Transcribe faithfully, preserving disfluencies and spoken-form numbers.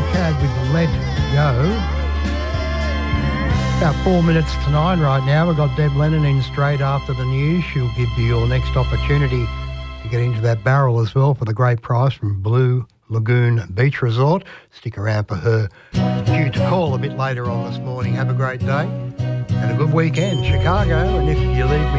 Cad with Let Go. About four minutes to nine right now. We've got Deb Lennon in straight after the news. She'll give you your next opportunity to get into that barrel as well for the great price from Blue Lagoon Beach Resort. Stick around for her due to call a bit later on this morning. Have a great day and a good weekend. Chicago, and if you leave me